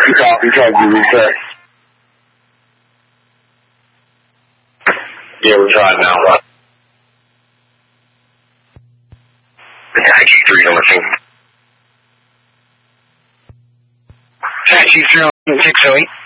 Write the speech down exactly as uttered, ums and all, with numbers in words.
Copy, copy, reset. Yeah, we're trying now. Taxi three number two. Taxi three six oh eight.